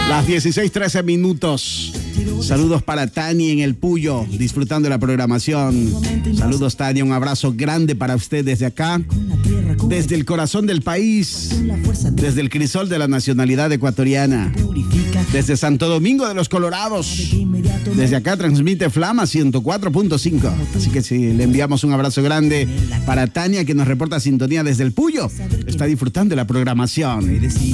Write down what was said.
Las 16:13 minutos. Saludos para Tania en el Puyo, disfrutando de la programación. Saludos, Tania, un abrazo grande para usted desde acá, desde el corazón del país, desde el crisol de la nacionalidad ecuatoriana, desde Santo Domingo de los Colorados. Desde acá transmite Flama 104.5. Así que sí, le enviamos un abrazo grande para Tania, que nos reporta sintonía desde el Puyo. Está disfrutando de la programación.